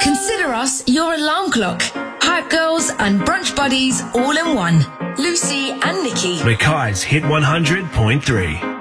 Consider us your alarm clock. Hype Girls and Brunch Buddies all in one. Lucy and Nikki. Mackay's Hit 100.3.